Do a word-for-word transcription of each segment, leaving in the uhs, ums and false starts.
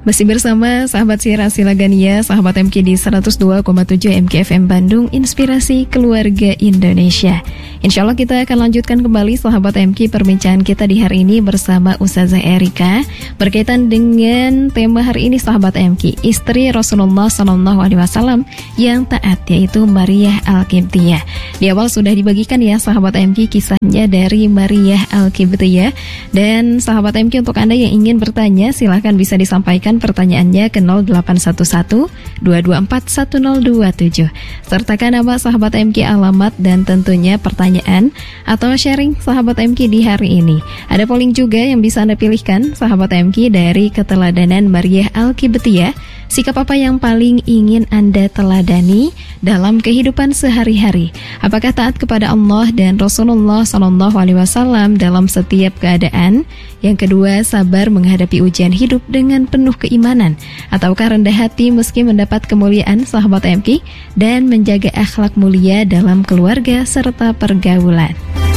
Masih bersama sahabat Sira Silagania, sahabat M K di seratus dua koma tujuh M K F M Bandung, Inspirasi Keluarga Indonesia. Insya Allah kita akan lanjutkan kembali sahabat M K perbincangan kita di hari ini bersama Ustazah Erika berkaitan dengan tema hari ini sahabat M K, istri Rasulullah Sallallahu Alaihi Wasallam yang taat, yaitu Maria Al-Qibtiyah. Di awal sudah dibagikan ya sahabat M K kisahnya dari Maria Al-Qibtiyah. Dan sahabat M K, untuk Anda yang ingin bertanya silahkan bisa disampaikan pertanyaannya ke nol delapan satu satu dua dua empat satu nol dua tujuh. Sertakan nama sahabat M K, alamat, dan tentunya pertanyaan atau sharing sahabat M K di hari ini. Ada polling juga yang bisa Anda pilihkan sahabat M K dari keteladanan Maria Al-Qibtiyah. Sikap apa yang paling ingin Anda teladani dalam kehidupan sehari-hari? Apakah taat kepada Allah dan Rasulullah Sallallahu Alaihi Wasallam dalam setiap keadaan? Yang kedua, sabar menghadapi ujian hidup dengan penuh keimanan, ataukah rendah hati meski mendapat kemuliaan sahabat M K, dan menjaga akhlak mulia dalam keluarga serta pergaulan?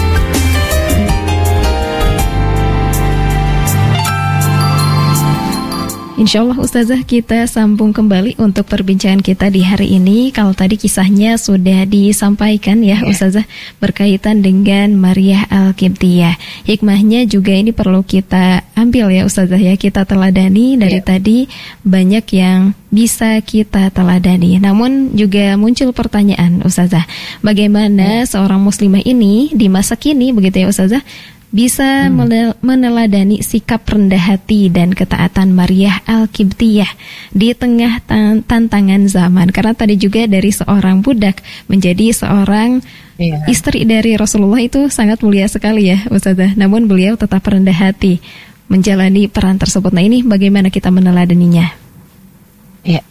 Insya Allah Ustazah, kita sambung kembali untuk perbincangan kita di hari ini. Kalau tadi kisahnya sudah disampaikan ya Ustazah, berkaitan dengan Maria Al-Qibtiyah. Hikmahnya juga ini perlu kita ambil ya Ustazah ya, kita teladani. Dari yeah. tadi banyak yang bisa kita teladani. Namun juga muncul pertanyaan Ustazah, bagaimana yeah. seorang muslimah ini di masa kini begitu ya Ustazah bisa hmm. meneladani sikap rendah hati dan ketaatan Maria Al-Qibtiyah di tengah tan- tantangan zaman. Karena tadi juga dari seorang budak menjadi seorang yeah. istri dari Rasulullah itu sangat mulia sekali ya Ustazah. Namun beliau tetap rendah hati menjalani peran tersebut. Nah, ini bagaimana kita meneladaninya? Ya,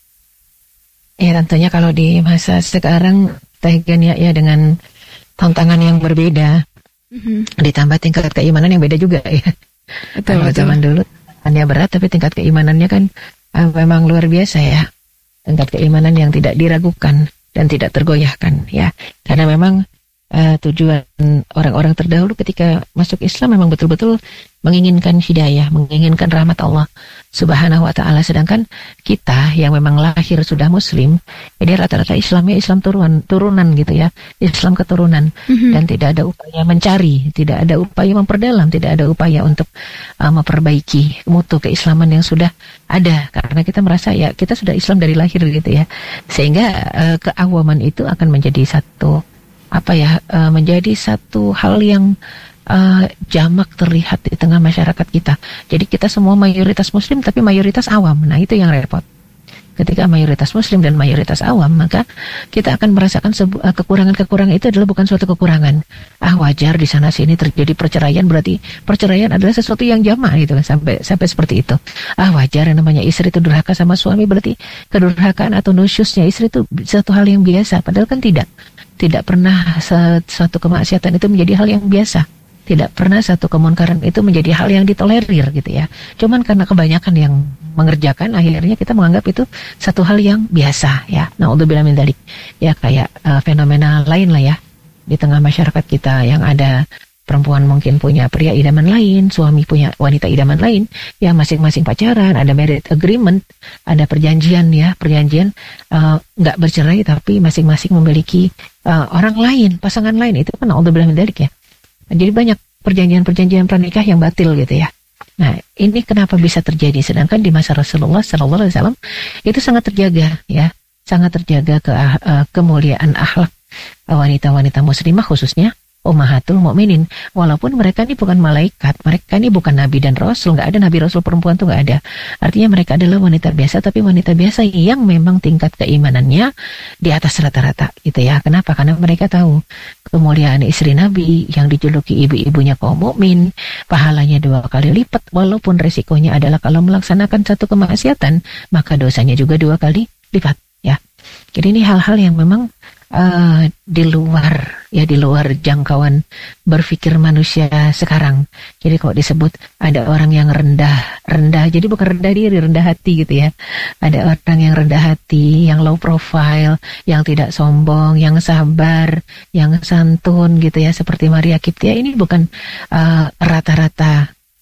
ya tentunya kalau di masa sekarang tegan ya, ya dengan tantangan yang berbeda. Mm-hmm. Ditambah tingkat keimanan yang beda juga ya. Betul, kalau betul. Zaman dulu hanya berat, tapi tingkat keimanannya kan uh, memang luar biasa ya. Tingkat keimanan yang tidak diragukan dan tidak tergoyahkan ya. Karena memang uh, tujuan orang-orang terdahulu ketika masuk Islam memang betul-betul menginginkan hidayah, menginginkan rahmat Allah Subhanahu wa ta'ala. Sedangkan kita yang memang lahir sudah muslim, jadi rata-rata Islamnya Islam turunan, turunan gitu ya, Islam keturunan. Mm-hmm. Dan tidak ada upaya mencari, tidak ada upaya memperdalam, tidak ada upaya untuk uh, memperbaiki mutu keislaman yang sudah ada. Karena kita merasa ya kita sudah Islam dari lahir gitu ya. Sehingga uh, keawaman itu akan menjadi satu apa ya, uh, menjadi satu hal yang Uh, jamak terlihat di tengah masyarakat kita. Jadi kita semua mayoritas muslim tapi mayoritas awam. Nah, itu yang repot. Ketika mayoritas muslim dan mayoritas awam, maka kita akan merasakan sebu- uh, kekurangan-kekurangan itu adalah bukan suatu kekurangan. Ah, wajar di sana sini terjadi perceraian, berarti perceraian adalah sesuatu yang jamak gitu kan, sampai sampai seperti itu. Ah, wajar yang namanya istri itu durhaka sama suami, berarti kedurhakaan atau nusyusnya istri itu satu hal yang biasa. Padahal kan tidak. Tidak pernah suatu kemaksiatan itu menjadi hal yang biasa. Tidak pernah satu kemunkaran itu menjadi hal yang ditolerir gitu ya. Cuman karena kebanyakan yang mengerjakan, akhirnya kita menganggap itu satu hal yang biasa ya. Na'udzubillah min dzalik. Ya kayak uh, fenomena lain lah ya di tengah masyarakat kita, yang ada perempuan mungkin punya pria idaman lain, suami punya wanita idaman lain, ya masing-masing pacaran, ada marriage agreement, ada perjanjian ya, perjanjian uh, nggak bercerai tapi masing-masing memiliki uh, orang lain, pasangan lain. Itu kan na'udzubillah min dzalik ya. Jadi banyak perjanjian-perjanjian pranikah yang batil gitu ya. Nah, ini kenapa bisa terjadi? Sedangkan di masa Rasulullah Sallallahu Alaihi Wasallam itu sangat terjaga ya, sangat terjaga ke uh, kemuliaan akhlak wanita-wanita muslimah, khususnya ummahatul mukminin. Walaupun mereka ini bukan malaikat, mereka ini bukan nabi dan rasul, nggak ada nabi rasul perempuan tuh nggak ada. Artinya mereka adalah wanita biasa, tapi wanita biasa yang memang tingkat keimanannya di atas rata-rata gitu ya. Kenapa? Karena mereka tahu kemuliaan istri nabi yang dijuluki ibu-ibunya kaum mukmin, pahalanya dua kali lipat, walaupun resikonya adalah kalau melaksanakan satu kemaksiatan maka dosanya juga dua kali lipat ya. Jadi ini hal-hal yang memang Uh, di luar ya di luar jangkauan berpikir manusia sekarang. Jadi kalau disebut ada orang yang rendah rendah, jadi bukan rendah diri, rendah hati gitu ya. Ada orang yang rendah hati, yang low profile, yang tidak sombong, yang sabar, yang santun gitu ya, seperti Maria Qibtiyah. Ini bukan uh, rata-rata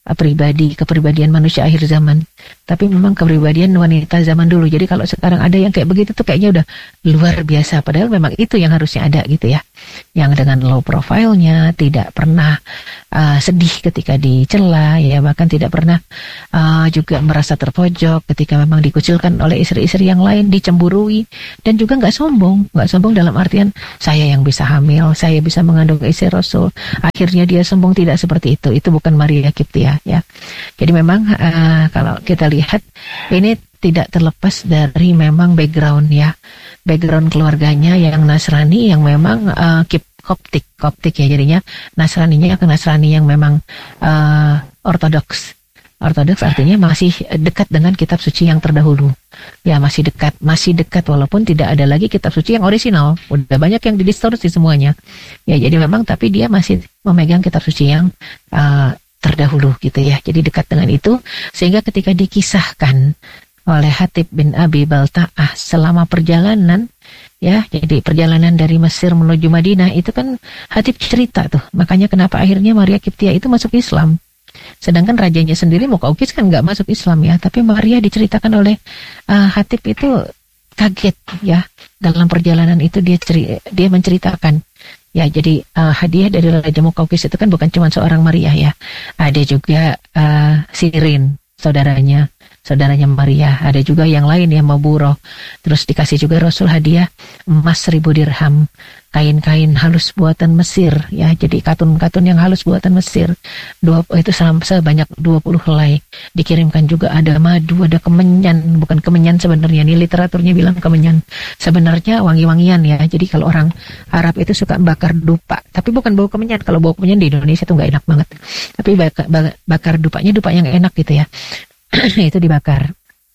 uh, pribadi, kepribadian manusia akhir zaman, tapi memang kepribadian wanita zaman dulu. Jadi kalau sekarang ada yang kayak begitu tuh kayaknya udah luar biasa, padahal memang itu yang harusnya ada gitu ya, yang dengan low profile-nya, tidak pernah uh, sedih ketika dicela, ya bahkan tidak pernah uh, juga merasa terpojok ketika memang dikucilkan oleh istri-istri yang lain, dicemburui, dan juga nggak sombong, nggak sombong dalam artian saya yang bisa hamil, saya bisa mengandung istri Rasul. Akhirnya dia sombong, tidak seperti itu. Itu bukan Maria Kiptia ya. Jadi memang uh, kalau kita lihat ini tidak terlepas dari memang background ya, background keluarganya yang Nasrani, yang memang uh, Koptik, Koptik ya jadinya Nasraninya ke Nasrani yang memang uh, ortodoks. Ortodoks artinya masih dekat dengan kitab suci yang terdahulu. Ya masih dekat, masih dekat walaupun tidak ada lagi kitab suci yang orisinal. Udah banyak yang didistorsi semuanya. Ya jadi memang tapi dia masih memegang kitab suci yang uh, terdahulu gitu ya. Jadi dekat dengan itu sehingga ketika dikisahkan oleh Hatib bin Abi Balta'ah selama perjalanan ya, jadi perjalanan dari Mesir menuju Madinah itu kan Hatib cerita tuh. Makanya kenapa akhirnya Maria Kiptia itu masuk Islam. Sedangkan rajanya sendiri Muqawqis kan nggak masuk Islam ya, tapi Maria diceritakan oleh uh, Hatib itu kaget ya, dalam perjalanan itu dia ceri, dia menceritakan ya, jadi uh, hadiah dari Raja Muqawqis itu kan bukan cuma seorang Maria ya, ada juga uh, Sirin saudaranya, saudaranya Maria, ada juga yang lain yang Maburoh, terus dikasih juga Rasul hadiah emas seribu dirham, kain-kain halus buatan Mesir ya, jadi katun-katun yang halus buatan Mesir dua, itu sebanyak dua puluh helai. Dikirimkan juga ada madu, ada kemenyan, bukan kemenyan sebenarnya, ini literaturnya bilang kemenyan, sebenarnya wangi-wangian ya. Jadi kalau orang Arab itu suka bakar dupa, tapi bukan bau kemenyan. Kalau bau kemenyan di Indonesia itu nggak enak banget, tapi bakar, bakar dupanya dupa yang enak gitu ya. Itu dibakar,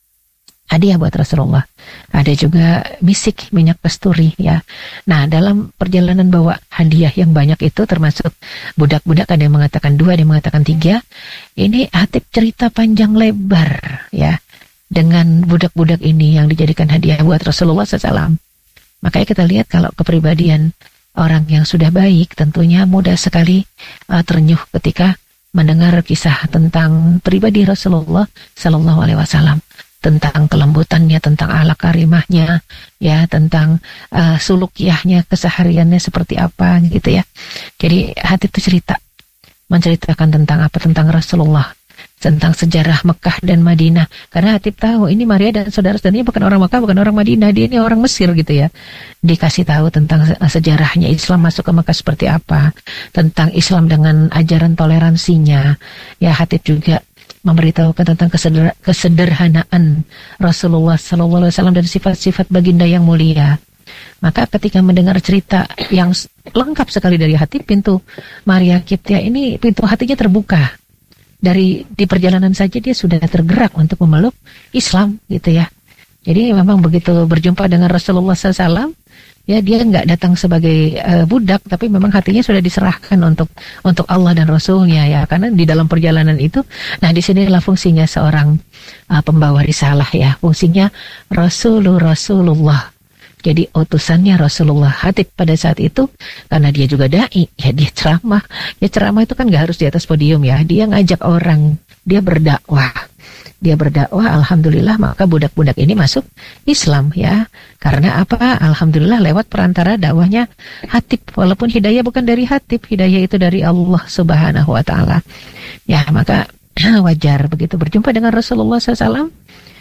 hadiah buat Rasulullah. Ada juga misik, minyak kasturi ya. Nah dalam perjalanan bawa hadiah yang banyak itu termasuk budak-budak, ada yang mengatakan dua, ada yang mengatakan tiga. Ini Hatib cerita panjang lebar ya dengan budak-budak ini yang dijadikan hadiah buat Rasulullah shallallahu alaihi wasallam. Makanya kita lihat kalau kepribadian orang yang sudah baik tentunya mudah sekali uh, ternyuh ketika mendengar kisah tentang pribadi Rasulullah Sallallahu Alaihi Wasallam, tentang kelembutannya, tentang akhlak karimahnya, ya, tentang uh, sulukiahnya, kesehariannya seperti apa, gitu ya. Jadi hati itu cerita, menceritakan tentang apa, tentang Rasulullah, tentang sejarah Mekah dan Madinah. Karena Hatib tahu ini Maria dan saudara-saudaranya bukan orang Mekah, bukan orang Madinah, dia ini orang Mesir gitu ya. Dikasih tahu tentang sejarahnya Islam masuk ke Mekah seperti apa, tentang Islam dengan ajaran toleransinya. Ya Hatib juga memberitahukan tentang keseder kesederhanaan Rasulullah Sallallahu Alaihi Wasallam dan sifat-sifat baginda yang mulia. Maka ketika mendengar cerita yang lengkap sekali dari Hatib, pintu Maria Kiptia ini pintu hatinya terbuka. Dari di perjalanan saja dia sudah tergerak untuk memeluk Islam gitu ya. Jadi memang begitu berjumpa dengan Rasulullah shallallahu alaihi wasallam, ya dia nggak datang sebagai uh, budak, tapi memang hatinya sudah diserahkan untuk untuk Allah dan Rasulnya ya. Karena di dalam perjalanan itu, nah di sinilah fungsinya seorang uh, pembawa risalah ya, fungsinya Rasulullah Rasulullah. Jadi utusannya Rasulullah. Hatib pada saat itu, karena dia juga da'i, ya dia ceramah. Ya ceramah itu kan gak harus di atas podium ya. Dia ngajak orang, dia berdakwah. Dia berdakwah, alhamdulillah, maka budak-budak ini masuk Islam ya. Karena apa? Alhamdulillah lewat perantara dakwahnya Hatib. Walaupun hidayah bukan dari Hatib, hidayah itu dari Allah Subhanahu wa Ta'ala. Ya maka wajar begitu berjumpa dengan Rasulullah shallallahu alaihi wasallam.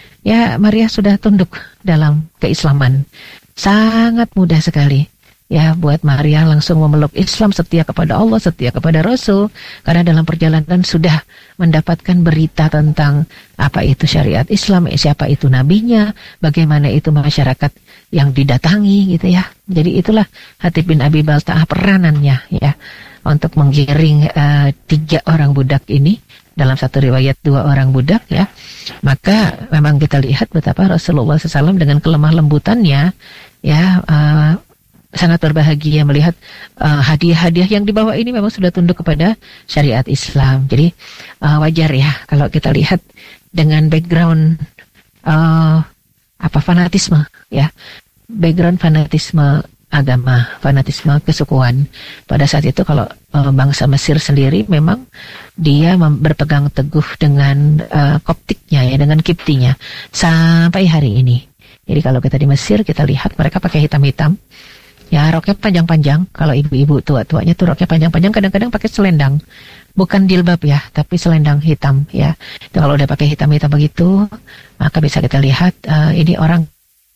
Ya Maria sudah tunduk dalam keislaman. Sangat mudah sekali ya buat Maria langsung memeluk Islam, setia kepada Allah, setia kepada Rasul, karena dalam perjalanan sudah mendapatkan berita tentang apa itu syariat Islam, siapa itu nabinya, bagaimana itu masyarakat yang didatangi gitu ya. Jadi itulah Hatib bin Abi Balta'ah peranannya ya untuk menggiring uh, tiga orang budak ini. Dalam satu riwayat dua orang budak ya. Maka memang kita lihat betapa Rasulullah shallallahu alaihi wasallam dengan kelemah lembutannya ya uh, sangat berbahagia melihat uh, hadiah-hadiah yang dibawa ini memang sudah tunduk kepada syariat Islam. Jadi uh, wajar ya kalau kita lihat dengan background uh, apa fanatisme ya, background fanatisme agama, fanatisme kesukuan. Pada saat itu kalau uh, bangsa Mesir sendiri memang dia mem- berpegang teguh dengan uh, Koptiknya ya, dengan Kiptinya sampai hari ini. Jadi kalau kita di Mesir kita lihat mereka pakai hitam-hitam. Ya, roknya panjang-panjang. Kalau ibu-ibu tua-tuanya tuh roknya panjang-panjang, kadang-kadang pakai selendang. Bukan jilbab ya, tapi selendang hitam ya. Dan kalau udah pakai hitam-hitam begitu, maka bisa kita lihat uh, ini orang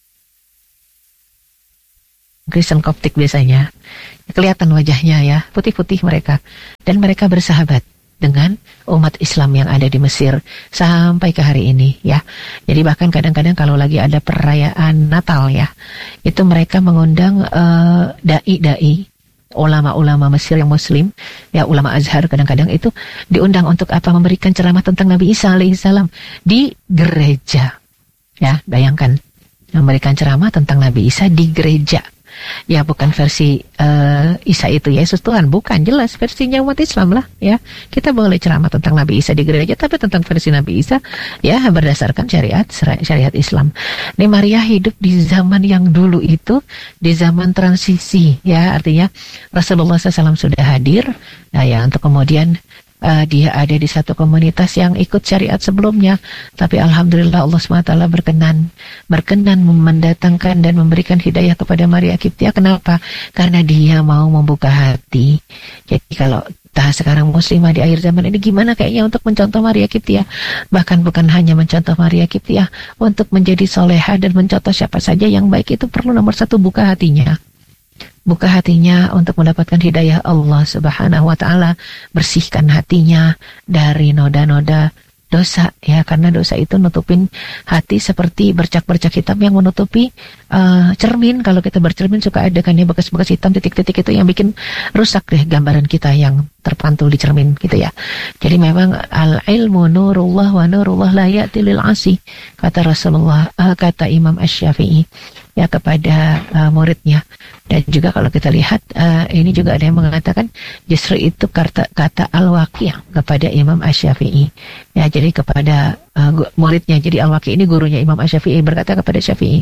Kristen Koptik biasanya. Kelihatan wajahnya ya, putih-putih mereka. Dan mereka bersahabat dengan umat Islam yang ada di Mesir sampai ke hari ini ya. Jadi bahkan kadang-kadang kalau lagi ada perayaan Natal ya, itu mereka mengundang uh, dai-dai, ulama-ulama Mesir yang Muslim, ya ulama Azhar kadang-kadang itu diundang untuk apa? Memberikan ceramah tentang Nabi Isa alaihissalam di gereja. Ya, bayangkan memberikan ceramah tentang Nabi Isa di gereja. Ya bukan versi uh, Isa itu Yesus Tuhan, bukan, jelas versinya umat Islam lah ya. Kita boleh ceramah tentang Nabi Isa di gereja, tapi tentang versi Nabi Isa ya berdasarkan syariat syariat Islam. Ini Maria hidup di zaman yang dulu itu, di zaman transisi ya, artinya Rasulullah shallallahu alaihi wasallam sudah hadir. Nah ya, untuk kemudian Uh, dia ada di satu komunitas yang ikut syariat sebelumnya, tapi alhamdulillah Allah subhanahu wa taala berkenan berkenan mendatangkan dan memberikan hidayah kepada Maria Kiptia. Kenapa? Karena dia mau membuka hati. Jadi kalau tah sekarang muslimah di akhir zaman ini gimana kayaknya untuk mencontoh Maria Kiptia, bahkan bukan hanya mencontoh Maria Kiptia, untuk menjadi soleha dan mencontoh siapa saja yang baik, itu perlu nomor satu buka hatinya. Buka hatinya untuk mendapatkan hidayah Allah subhanahu wa ta'ala. Bersihkan hatinya dari noda-noda dosa ya, karena dosa itu nutupin hati seperti bercak-bercak hitam yang menutupi uh, cermin. Kalau kita bercermin suka ada kan ya bekas-bekas hitam, titik-titik itu yang bikin rusak deh gambaran kita yang terpantul di cermin gitu ya. Jadi memang al-ilmu nurullah wa nurullah la ya'ti lil 'asi, kata Rasulullah, uh, kata Imam Asy-Syafi'i ya kepada uh, muridnya. Dan juga kalau kita lihat uh, ini juga ada yang mengatakan justru itu kata, kata Al-Waqi' kepada Imam Asy-Syafi'i ya, jadi kepada uh, muridnya. Jadi Al-Waqi' ini gurunya Imam Asy-Syafi'i berkata kepada Syafi'i,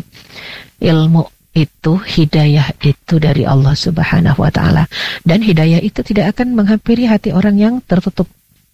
ilmu itu, hidayah itu dari Allah subhanahu wa ta'ala, dan hidayah itu tidak akan menghampiri hati orang yang tertutup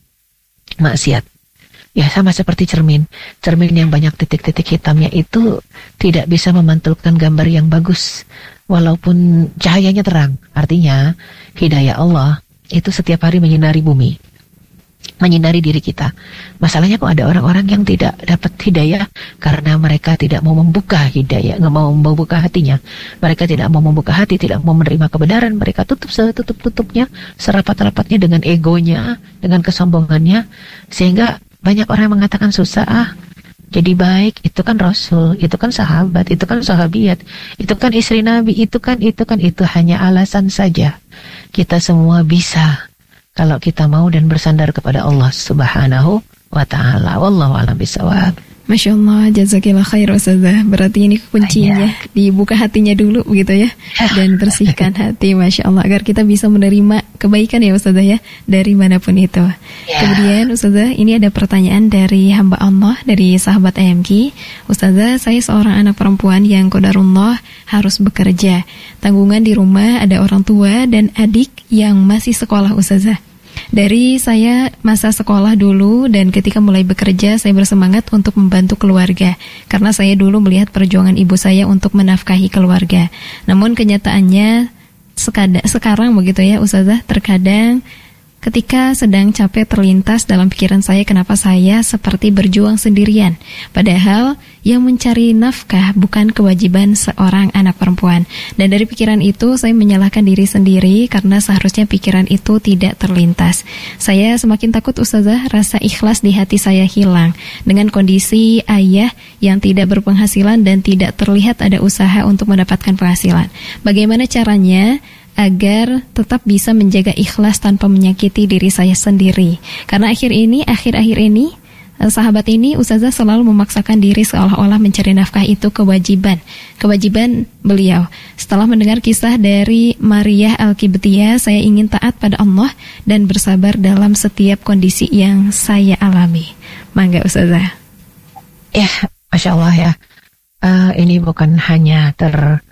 maksiat. Ya sama seperti cermin. Cermin yang banyak titik-titik hitamnya itu tidak bisa memantulkan gambar yang bagus walaupun cahayanya terang. Artinya hidayah Allah itu setiap hari menyinari bumi, menyinari diri kita. Masalahnya kok ada orang-orang yang tidak dapat hidayah karena mereka tidak mau membuka hidayah, nggak mau membuka hatinya. Mereka tidak mau membuka hati, tidak mau menerima kebenaran. Mereka tutup setutup-tutupnya, serapat-rapatnya dengan egonya, dengan kesombongannya, sehingga banyak orang yang mengatakan susah ah jadi baik. Itu kan Rasul, itu kan sahabat, itu kan sahabiat, itu kan istri Nabi, itu kan, itu kan, itu hanya alasan saja. Kita semua bisa kalau kita mau dan bersandar kepada Allah subhanahu wa ta'ala. Wallahu a'lam bishawab. Masya Allah, jazakillah khair Ustazah. Berarti ini kuncinya Ayah. Dibuka hatinya dulu begitu ya, dan bersihkan hati, Masya Allah, agar kita bisa menerima kebaikan ya Ustazah ya, dari manapun itu ya. Kemudian Ustazah, ini ada pertanyaan dari hamba Allah, dari sahabat A M K. Ustazah, saya seorang anak perempuan yang qadarullah harus bekerja. Tanggungan di rumah ada orang tua dan adik yang masih sekolah Ustazah. Dari saya masa sekolah dulu dan ketika mulai bekerja saya bersemangat untuk membantu keluarga karena saya dulu melihat perjuangan ibu saya untuk menafkahi keluarga. Namun kenyataannya sekada, sekarang begitu ya Ustazah, terkadang ketika sedang capek terlintas dalam pikiran saya kenapa saya seperti berjuang sendirian. Padahal yang mencari nafkah bukan kewajiban seorang anak perempuan. Dan dari pikiran itu saya menyalahkan diri sendiri karena seharusnya pikiran itu tidak terlintas. Saya semakin takut Ustazah, rasa ikhlas di hati saya hilang dengan kondisi ayah yang tidak berpenghasilan dan tidak terlihat ada usaha untuk mendapatkan penghasilan. Bagaimana caranya agar tetap bisa menjaga ikhlas tanpa menyakiti diri saya sendiri? Karena akhir ini, akhir-akhir ini, sahabat ini Ustazah selalu memaksakan diri seolah-olah mencari nafkah itu kewajiban, kewajiban beliau. Setelah mendengar kisah dari Maria Al-Qibtiyah, saya ingin taat pada Allah dan bersabar dalam setiap kondisi yang saya alami. Mangga Ustazah. Ya, Masya Allah ya. Uh, ini bukan hanya ter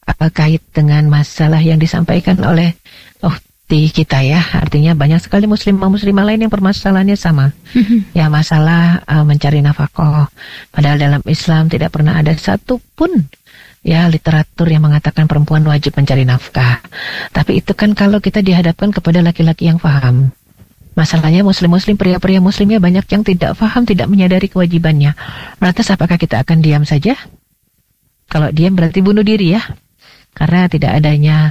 uh, kait dengan masalah yang disampaikan oleh di kita ya, artinya banyak sekali muslimah-muslimah lain yang permasalahannya sama. Ya, masalah uh, mencari nafkah. Padahal dalam Islam tidak pernah ada satupun ya literatur yang mengatakan perempuan wajib mencari nafkah. Tapi itu kan kalau kita dihadapkan kepada laki-laki yang paham. Masalahnya muslim-muslim, pria-pria muslimnya banyak yang tidak paham, tidak menyadari kewajibannya. Lantas apakah kita akan diam saja? Kalau diam berarti bunuh diri ya. Karena tidak adanya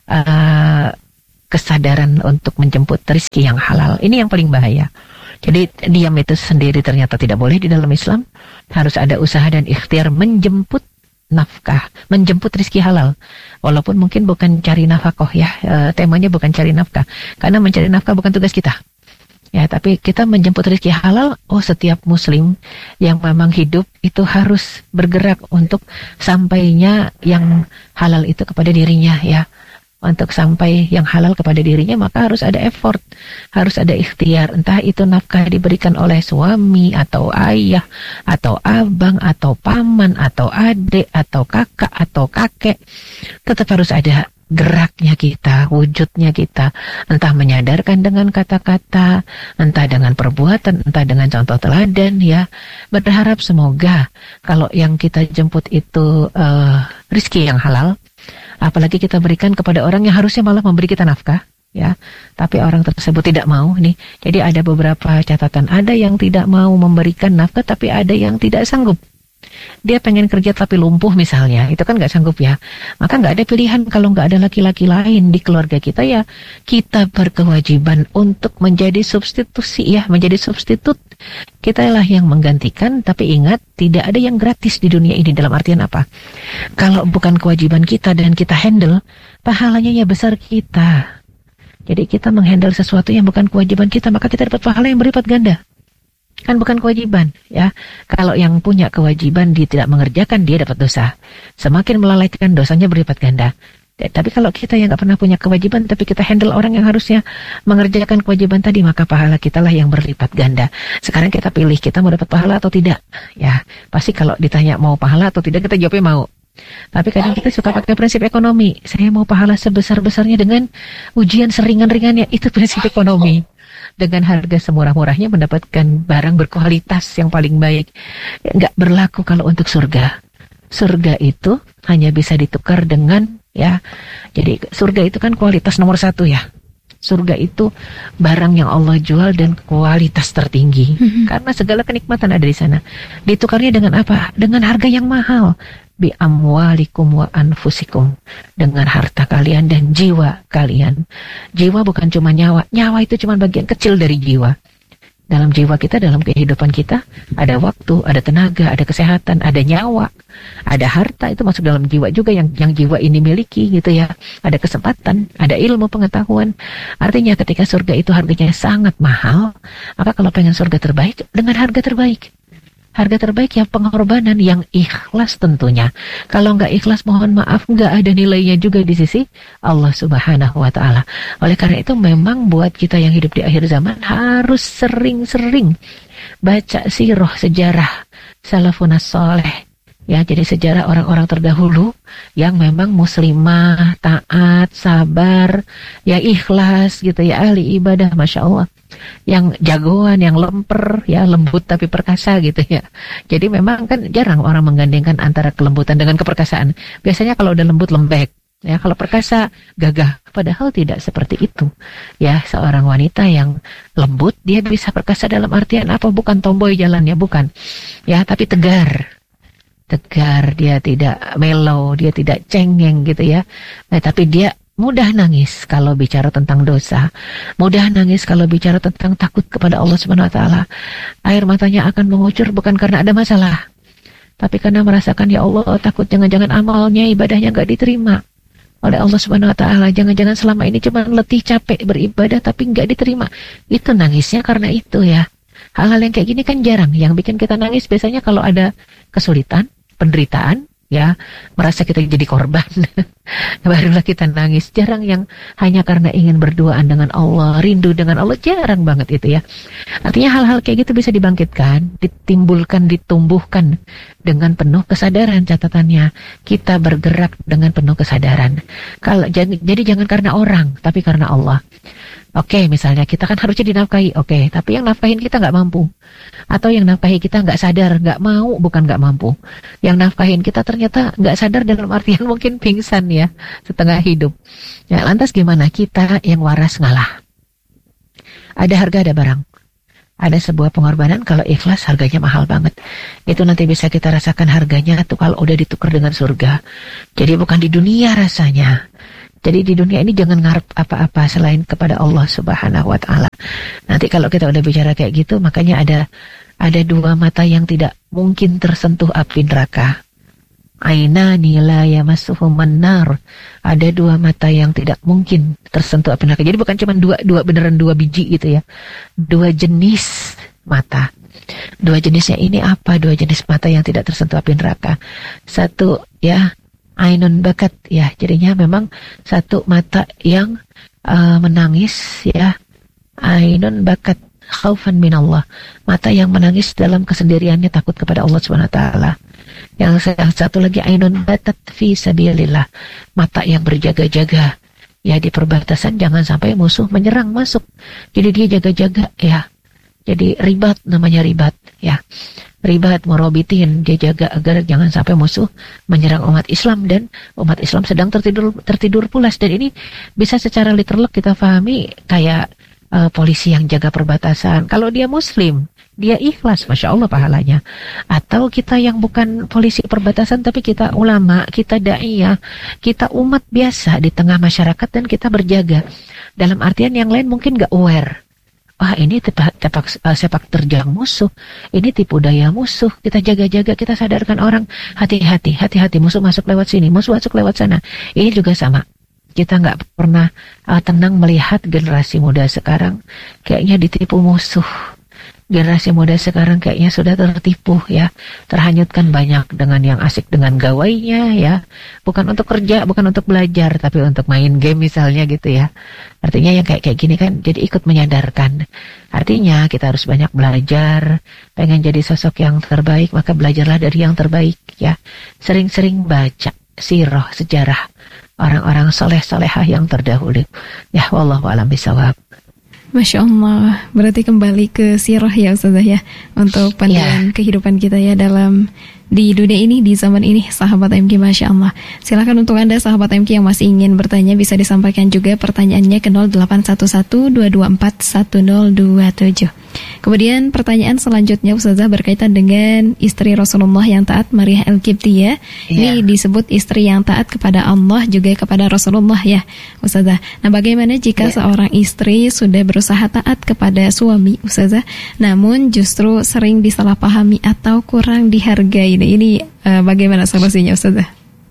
uh, kesadaran untuk menjemput rezeki yang halal. Ini yang paling bahaya. Jadi diam itu sendiri ternyata tidak boleh di dalam Islam. Harus ada usaha dan ikhtiar menjemput nafkah, menjemput rezeki halal. Walaupun mungkin bukan cari nafkah ya, e, temanya bukan cari nafkah. Karena mencari nafkah bukan tugas kita. Ya, tapi kita menjemput rezeki halal. Oh, setiap muslim yang memang hidup itu harus bergerak untuk sampainya yang halal itu kepada dirinya ya. Untuk sampai yang halal kepada dirinya, maka harus ada effort, harus ada ikhtiar. Entah itu nafkah diberikan oleh suami, atau ayah, atau abang, atau paman, atau adik, atau kakak, atau kakek. Tetap harus ada geraknya kita, wujudnya kita. Entah menyadarkan dengan kata-kata, entah dengan perbuatan, entah dengan contoh teladan ya. Berharap semoga kalau yang kita jemput itu uh, rezeki yang halal, apalagi kita berikan kepada orang yang harusnya malah memberi kita nafkah, ya. Tapi orang tersebut tidak mau nih. Jadi ada beberapa catatan. Ada yang tidak mau memberikan nafkah, tapi ada yang tidak sanggup. Dia pengen kerja tapi lumpuh misalnya, itu kan nggak sanggup ya. Maka nggak ada pilihan kalau nggak ada laki-laki lain di keluarga kita ya. Kita berkewajiban untuk menjadi substitusi ya, menjadi substitut. Kita lah yang menggantikan, tapi ingat tidak ada yang gratis di dunia ini. Dalam artian apa? Kalau bukan kewajiban kita dan kita handle, pahalanya ya besar kita. Jadi kita menghandle sesuatu yang bukan kewajiban kita, maka kita dapat pahala yang berlipat ganda. Kan bukan kewajiban ya. Kalau yang punya kewajiban dia tidak mengerjakan, dia dapat dosa. Semakin melalaikan, dosanya berlipat ganda. Tapi kalau kita yang gak pernah punya kewajiban, tapi kita handle orang yang harusnya mengerjakan kewajiban tadi, maka pahala kita lah yang berlipat ganda. Sekarang kita pilih, kita mau dapat pahala atau tidak. Ya, pasti kalau ditanya mau pahala atau tidak, kita jawabnya mau. Tapi kadang kita suka pakai prinsip ekonomi. Saya mau pahala sebesar-besarnya dengan ujian seringan-ringannya. Itu prinsip ekonomi. Dengan harga semurah-murahnya mendapatkan barang berkualitas yang paling baik. Nggak berlaku kalau untuk surga. Surga itu hanya bisa ditukar dengan ya. Jadi surga itu kan kualitas nomor satu ya. Surga itu barang yang Allah jual dan kualitas tertinggi. Mm-hmm. Karena segala kenikmatan ada di sana. Ditukarnya dengan apa? Dengan harga yang mahal. Bi amwalikum wa anfusikum, dengan harta kalian dan jiwa kalian. Jiwa bukan cuma nyawa. Nyawa itu cuma bagian kecil dari jiwa. Dalam jiwa kita, dalam kehidupan kita, ada waktu, ada tenaga, ada kesehatan, ada nyawa, ada harta, itu masuk dalam jiwa juga yang yang jiwa ini miliki gitu ya. Ada kesempatan, ada ilmu pengetahuan. Artinya ketika surga itu harganya sangat mahal, maka kalau pengen surga terbaik, dengan harga terbaik. Harga terbaik yang pengorbanan, yang ikhlas tentunya. Kalau nggak ikhlas, mohon maaf, nggak ada nilainya juga di sisi Allah Subhanahu wa Ta'ala. Oleh karena itu, memang buat kita yang hidup di akhir zaman harus sering-sering baca sirah, sejarah salafun as-saleh. Ya, jadi sejarah orang-orang terdahulu yang memang muslimah, taat, sabar, ya ikhlas gitu ya, ahli ibadah, Masya Allah. Yang jagoan, yang lemper, ya lembut tapi perkasa gitu ya. Jadi memang kan jarang orang menggandengkan antara kelembutan dengan keperkasaan. Biasanya kalau udah lembut lembek, ya kalau perkasa gagah. Padahal tidak seperti itu. Ya, seorang wanita yang lembut, dia bisa perkasa dalam artian apa? Bukan tomboy jalannya, bukan. Ya, tapi tegar. Tegar, dia tidak mellow, dia tidak cengeng gitu ya. Nah, tapi dia mudah nangis kalau bicara tentang dosa. Mudah nangis kalau bicara tentang takut kepada Allah Subhanahu wa Ta'ala. Air matanya akan mengucur bukan karena ada masalah, tapi karena merasakan, ya Allah, takut jangan-jangan amalnya, ibadahnya gak diterima oleh Allah Subhanahu wa Ta'ala. Jangan-jangan selama ini cuma letih capek beribadah tapi gak diterima. Itu nangisnya karena itu ya. Hal-hal yang kayak gini kan jarang. Yang bikin kita nangis biasanya kalau ada kesulitan, penderitaan, ya, merasa kita jadi korban, barulah kita nangis. Jarang yang hanya karena ingin berduaan dengan Allah, rindu dengan Allah, jarang banget itu ya. Artinya hal-hal kayak gitu bisa dibangkitkan, ditimbulkan, ditumbuhkan dengan penuh kesadaran. Catatannya, kita bergerak dengan penuh kesadaran. Kalau jadi, jadi jangan karena orang, tapi karena Allah. Oke, misalnya kita kan harusnya dinafkahi, oke, tapi yang nafkahin kita nggak mampu. Atau yang nafkahi kita nggak sadar, nggak mau, bukan nggak mampu. Yang nafkahin kita ternyata nggak sadar dalam artian mungkin pingsan ya, setengah hidup. Ya, lantas gimana? Kita yang waras ngalah. Ada harga, ada barang. Ada sebuah pengorbanan, kalau ikhlas harganya mahal banget. Itu nanti bisa kita rasakan harganya tuh kalau udah ditukar dengan surga. Jadi bukan di dunia rasanya. Jadi di dunia ini jangan ngarep apa-apa selain kepada Allah Subhanahu wa Ta'ala. Nanti kalau kita udah bicara kayak gitu, makanya ada ada dua mata yang tidak mungkin tersentuh api neraka. Ainani la yamassuhumun nar. Ada dua mata yang tidak mungkin tersentuh api neraka. Jadi bukan cuma dua dua beneran dua biji gitu ya. Dua jenis mata. Dua jenisnya ini apa? Dua jenis mata yang tidak tersentuh api neraka. Satu ya, ainun bakat ya, jadinya memang satu mata yang uh, menangis ya, ainun bakat khaufan minallah, mata yang menangis dalam kesendiriannya takut kepada Allah Subhanahu wa taala. Yang satu lagi ainun batat fi sabilillah, mata yang berjaga-jaga ya di perbatasan, jangan sampai musuh menyerang masuk. Jadi dia jaga-jaga ya. Jadi ribat, namanya ribat ya. Ribat murobitin, dia jaga agar jangan sampai musuh menyerang umat Islam, dan umat Islam sedang tertidur tertidur pulas. Dan ini bisa secara literal kita pahami kayak uh, polisi yang jaga perbatasan. Kalau dia muslim, dia ikhlas, masya Allah pahalanya. Atau kita yang bukan polisi perbatasan, tapi kita ulama, kita da'iyah, kita umat biasa di tengah masyarakat, dan kita berjaga. Dalam artian yang lain mungkin gak aware. Wah, ini tepak, tepak, uh, sepak terjang musuh, ini tipu daya musuh. Kita jaga-jaga, kita sadarkan orang, hati-hati, hati-hati, musuh masuk lewat sini, musuh masuk lewat sana. Ini juga sama. Kita nggak pernah uh, tenang melihat generasi muda sekarang kayaknya ditipu musuh. Generasi muda sekarang kayaknya sudah tertipu ya, terhanyutkan banyak dengan yang asik dengan gawainya ya, bukan untuk kerja, bukan untuk belajar, tapi untuk main game misalnya gitu ya. Artinya yang kayak kayak gini kan jadi ikut menyadarkan. Artinya kita harus banyak belajar, pengen jadi sosok yang terbaik, maka belajarlah dari yang terbaik ya. Sering-sering baca sirah, sejarah orang-orang soleh-solehah yang terdahulu. Ya, wallahu a'lam bishawab. Masya Allah, berarti kembali ke sirah ya Ustazah ya, untuk pandangan yeah. kehidupan kita ya dalam di dunia ini, di zaman ini, sahabat M K. Masya Allah. Silakan untuk Anda sahabat M K yang masih ingin bertanya, bisa disampaikan juga pertanyaannya ke nol delapan satu satu dua dua empat satu nol dua tujuh. Kemudian pertanyaan selanjutnya Ustazah berkaitan dengan istri Rasulullah yang taat, Maria Al-Qibtiyah. Yeah. Ini disebut istri yang taat kepada Allah juga kepada Rasulullah ya Ustazah. Nah, bagaimana jika yeah. seorang istri sudah berusaha taat kepada suami Ustazah, namun justru sering disalahpahami atau kurang dihargai? Ini, ini uh, bagaimana solusinya Ustazah?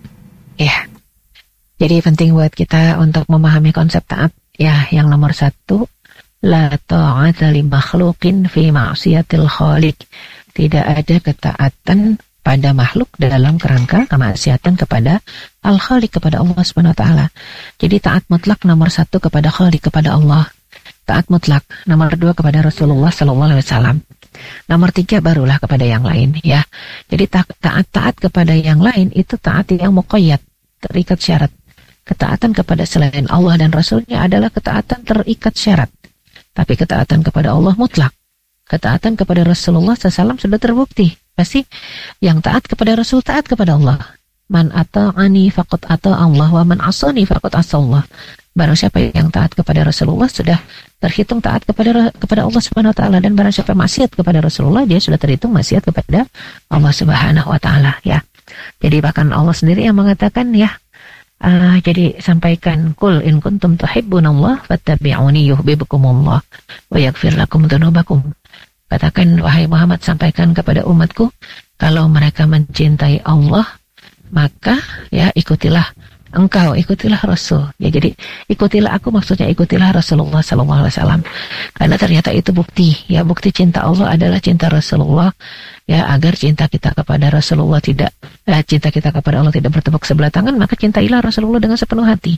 Ya, yeah. Jadi penting buat kita untuk memahami konsep taat ya. Yang nomor satu, la ta'ata li makhluqin fi ma'siyatil khaliq. Tidak ada ketaatan pada makhluk dalam kerangka kemaksiatan kepada al-khaliq, kepada Allah Subhanahu wa taala. Jadi taat mutlak nomor satu kepada khaliq, kepada Allah. Taat mutlak nomor dua kepada Rasulullah sallallahu alaihi wasallam. Nomor tiga barulah kepada yang lain ya. Jadi taat-taat kepada yang lain itu taat yang muqayyad, terikat syarat. Ketaatan kepada selain Allah dan Rasulnya adalah ketaatan terikat syarat. Tapi ketaatan kepada Allah mutlak. Ketaatan kepada Rasulullah shallallahu alaihi wasallam sudah terbukti. Pasti yang taat kepada Rasul taat kepada Allah. Man ata'ani faqad ata Allah wa man asani faqad asallah. Barang siapa yang taat kepada Rasulullah sudah terhitung taat kepada kepada Allah Subhanahu wa taala, dan barang siapa maksiat kepada Rasulullah dia sudah terhitung maksiat kepada Allah Subhanahu wa taala ya. Jadi bahkan Allah sendiri yang mengatakan ya, Uh, jadi sampaikan, kul in kuntum tuhibbunallah fattabi'uni yuhibbukumullah wa yaghfir lakum dzunubakum. Katakan wahai Muhammad, sampaikan kepada umatku, kalau mereka mencintai Allah maka ya ikutilah engkau, ikutilah Rasul. Ya, jadi ikutilah aku maksudnya ikutilah Rasulullah sallallahu alaihi wasallam. Karena ternyata itu bukti, ya bukti cinta Allah adalah cinta Rasulullah. Ya, agar cinta kita kepada Rasulullah tidak eh, cinta kita kepada Allah tidak bertepuk sebelah tangan, maka cintailah Rasulullah dengan sepenuh hati.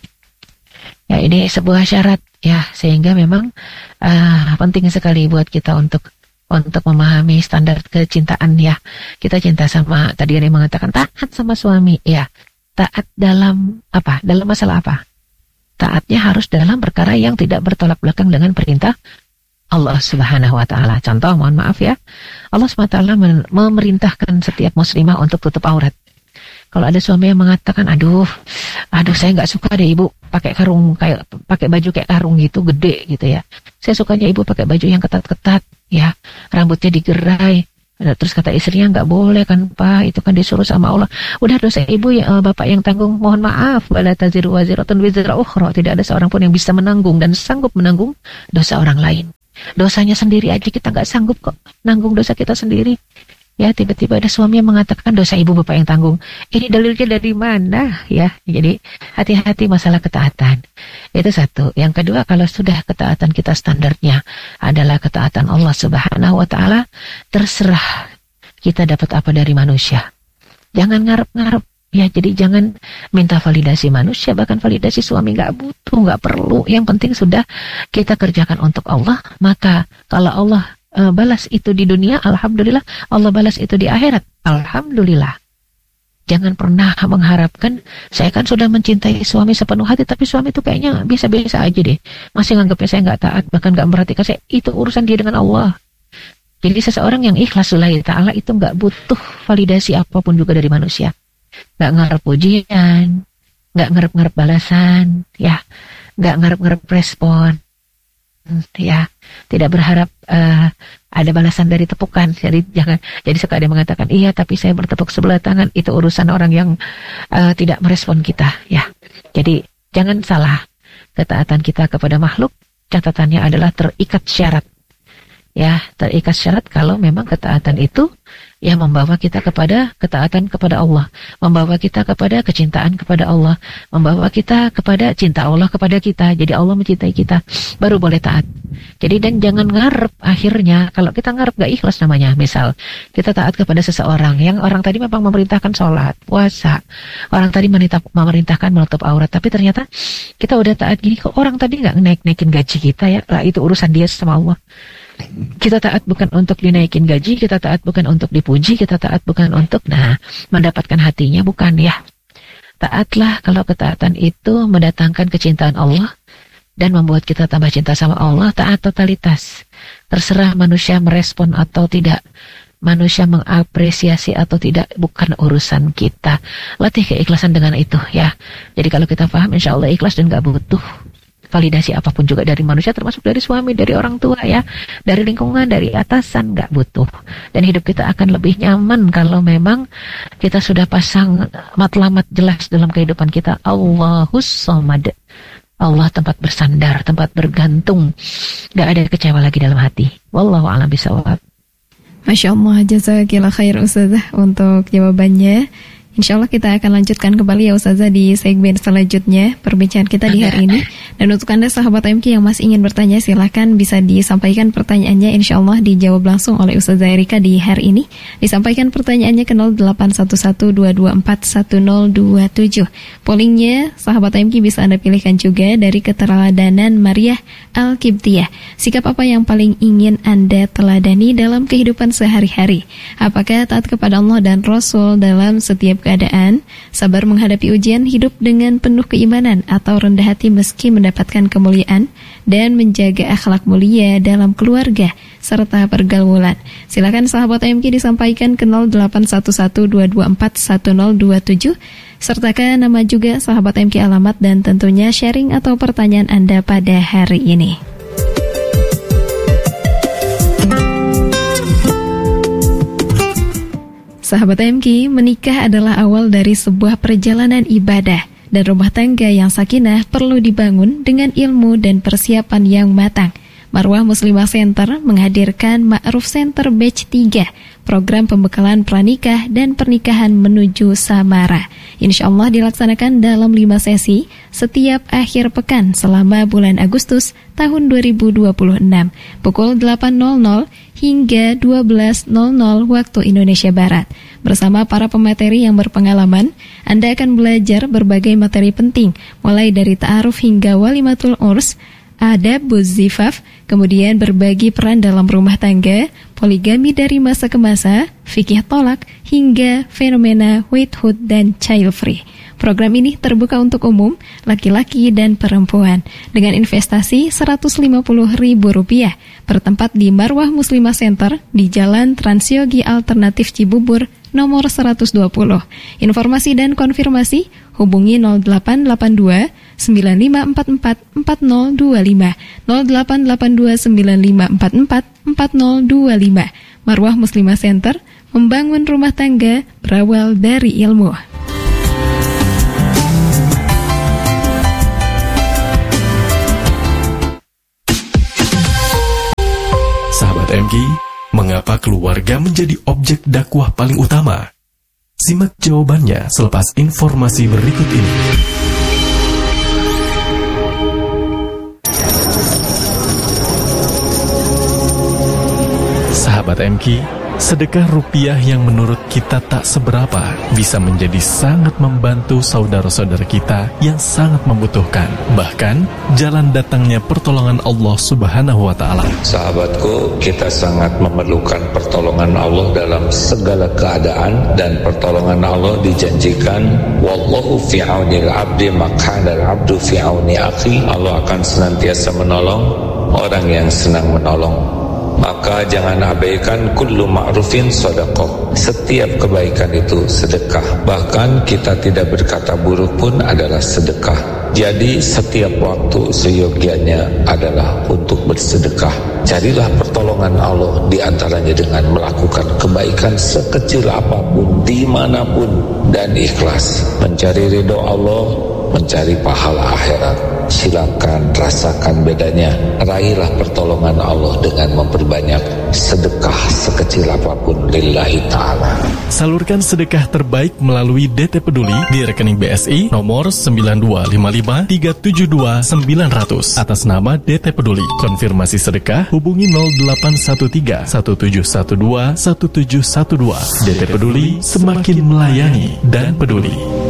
Ya, ini sebuah syarat ya, sehingga memang uh, penting sekali buat kita untuk untuk memahami standar kecintaan ya. Kita cinta sama, tadi ada yang mengatakan taat sama suami, ya. Taat dalam apa? Dalam masalah apa? Taatnya harus dalam perkara yang tidak bertolak belakang dengan perintah Allah Subhanahu wa taala. Contoh, mohon maaf ya. Allah Subhanahu wa taala memerintahkan setiap muslimah untuk tutup aurat. Kalau ada suami yang mengatakan, aduh, aduh saya nggak suka deh ibu pakai karung kayak pakai baju kayak karung gitu gede gitu ya. Saya sukanya ibu pakai baju yang ketat-ketat ya, rambutnya digerai. Terus kata istrinya, nggak boleh kan Pak, itu kan disuruh sama Allah. Udah dosa ibu ya, bapak yang tanggung, mohon maaf. Wala taziru waziratun wizra ukhra. Tidak ada seorang pun yang bisa menanggung dan sanggup menanggung dosa orang lain. Dosanya sendiri aja kita nggak sanggup kok nanggung dosa kita sendiri. Ya, tiba-tiba ada suami yang mengatakan dosa ibu bapak yang tanggung. Ini dalilnya dari mana? Ya, jadi hati-hati masalah ketaatan. Itu satu. Yang kedua, kalau sudah ketaatan kita standarnya adalah ketaatan Allah Subhanahu wa taala, terserah kita dapat apa dari manusia. Jangan ngarep-ngarep. Ya, jadi jangan minta validasi manusia, bahkan validasi suami nggak butuh, nggak perlu. Yang penting sudah kita kerjakan untuk Allah. Maka kalau Allah Uh, balas itu di dunia, alhamdulillah. Allah balas itu di akhirat, alhamdulillah. Jangan pernah mengharapkan, saya kan sudah mencintai suami sepenuh hati, tapi suami itu kayaknya biasa-biasa aja deh, masih nganggapnya saya nggak taat, bahkan nggak memperhatikan saya. Itu urusan dia dengan Allah. Jadi seseorang yang ikhlas lillahi ta'ala itu nggak butuh validasi apapun juga dari manusia. Nggak ngarep pujian, nggak ngarep-ngarep balasan, ya, nggak ngarep-ngarep respon. Ya, tidak berharap uh, ada balasan dari tepukan. Jadi jangan. Jadi suka ada yang mengatakan, iya tapi saya bertepuk sebelah tangan. Itu urusan orang yang uh, tidak merespon kita. Ya, jadi jangan salah. Ketaatan kita kepada makhluk, catatannya adalah terikat syarat. Ya, terikat syarat kalau memang ketaatan itu ya membawa kita kepada ketaatan kepada Allah, membawa kita kepada kecintaan kepada Allah, membawa kita kepada cinta Allah kepada kita. Jadi Allah mencintai kita, baru boleh taat. Jadi dan jangan ngarep akhirnya, kalau kita ngarep gak ikhlas namanya. Misal kita taat kepada seseorang yang orang tadi memang memerintahkan sholat, puasa, orang tadi memerintahkan menutup aurat, tapi ternyata kita udah taat gini, kok orang tadi gak naik-naikin gaji kita ya, lah itu urusan dia sama Allah. Kita taat bukan untuk dinaikin gaji, kita taat bukan untuk dipuji, kita taat bukan untuk nah mendapatkan hatinya, bukan ya. Taatlah kalau ketaatan itu mendatangkan kecintaan Allah dan membuat kita tambah cinta sama Allah. Taat totalitas, terserah manusia merespon atau tidak, manusia mengapresiasi atau tidak, bukan urusan kita. Latih keikhlasan dengan itu ya. Jadi kalau kita paham, insya Allah ikhlas dan gak butuh validasi apapun juga dari manusia, termasuk dari suami, dari orang tua ya, dari lingkungan, dari atasan, nggak butuh. Dan hidup kita akan lebih nyaman kalau memang kita sudah pasang matlamat jelas dalam kehidupan kita. Allahus Samad, Allah tempat bersandar, tempat bergantung, nggak ada kecewa lagi dalam hati. Wallahu a'lam bishawab. Masya Allah, jazakillah khair Ustazah untuk jawabannya. Insya Allah kita akan lanjutkan kembali ya Ustazah di segmen selanjutnya perbincangan kita di hari ini. Dan untuk Anda sahabat M K yang masih ingin bertanya, silahkan bisa disampaikan pertanyaannya. Insya Allah dijawab langsung oleh Ustazah Erika di hari ini. Disampaikan pertanyaannya ke nol delapan satu satu dua dua empat satu nol dua tujuh. Pollingnya sahabat M K bisa Anda pilihkan juga dari keteladanan Maria Al-Kibtiyah. Sikap apa yang paling ingin Anda teladani dalam kehidupan sehari-hari? Apakah taat kepada Allah dan Rasul dalam setiap keadaan, sabar menghadapi ujian, hidup dengan penuh keimanan, atau rendah hati meski mendapatkan kemuliaan, dan menjaga akhlak mulia dalam keluarga serta pergaulan? Silakan sahabat M K disampaikan ke nol delapan satu satu dua dua empat satu nol dua tujuh, sertakan nama juga sahabat M K, alamat, dan tentunya sharing atau pertanyaan Anda pada hari ini. Sahabat M K, menikah adalah awal dari sebuah perjalanan ibadah, dan rumah tangga yang sakinah perlu dibangun dengan ilmu dan persiapan yang matang. Marwah Muslimah Center menghadirkan Ma'ruf Center Batch tiga, program pembekalan pranikah dan pernikahan menuju samara. Insya Allah dilaksanakan dalam lima sesi setiap akhir pekan selama bulan Agustus tahun dua ribu dua puluh enam, pukul delapan nol nol hingga dua belas nol nol waktu Indonesia Barat. Bersama para pemateri yang berpengalaman, Anda akan belajar berbagai materi penting, mulai dari ta'aruf hingga walimatul urs, adab buzifaf, kemudian berbagi peran dalam rumah tangga, poligami dari masa ke masa, fikih tolak, hingga fenomena widhood dan child free. Program ini terbuka untuk umum, laki-laki dan perempuan, dengan investasi seratus lima puluh ribu rupiah, bertempat di Marwah Muslimah Center di Jalan Transyogi Alternatif Cibubur, nomor seratus dua puluh. Informasi dan konfirmasi hubungi nol delapan delapan dua sembilan lima empat empat empat nol dua lima, nol delapan delapan dua sembilan lima empat empat empat nol dua lima. Marwah Muslimah Center, membangun rumah tangga berawal dari ilmu. Sahabat M K, mengapa keluarga menjadi objek dakwah paling utama? Simak jawabannya selepas informasi berikut ini. Sahabat M K, sedekah rupiah yang menurut kita tak seberapa bisa menjadi sangat membantu saudara-saudara kita yang sangat membutuhkan. Bahkan, jalan datangnya pertolongan Allah Subhanahu wa Ta'ala. Sahabatku, kita sangat memerlukan pertolongan Allah dalam segala keadaan, dan pertolongan Allah dijanjikan, wallahu fi aunil abdi makana al-abdu fi auni akhi. Allah akan senantiasa menolong orang yang senang menolong. Maka jangan abaikan kullu ma'rufin sedekah. Setiap kebaikan itu sedekah. Bahkan kita tidak berkata buruk pun adalah sedekah. Jadi setiap waktu seyogianya adalah untuk bersedekah. Carilah pertolongan Allah di antaranya dengan melakukan kebaikan sekecil apapun, dimanapun, dan ikhlas. Mencari ridho Allah, mencari pahala akhirat. Silakan rasakan bedanya. Raihlah pertolongan Allah dengan memperbanyak sedekah sekecil apapun lillahi ta'ala. Salurkan sedekah terbaik melalui D T Peduli di rekening B S I nomor sembilan dua lima lima tiga tujuh dua sembilan nol nol atas nama D T Peduli. Konfirmasi sedekah hubungi nol delapan satu tiga satu tujuh satu dua satu tujuh satu dua. D T Peduli, semakin melayani dan peduli.